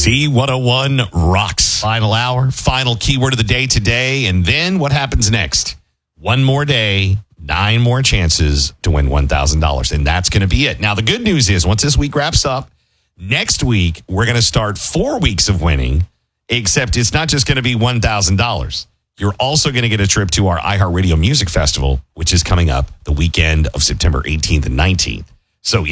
Z101 rocks. Final hour, final keyword of the day today. And then what happens next? One more day, 9 more chances to win $1,000. And that's going to be it. Now, the good news is once this week wraps up, next week, we're going to start 4 weeks of winning, except it's not just going to be $1,000. You're also going to get a trip to our iHeartRadio Music Festival, which is coming up the weekend of September 18th and 19th. So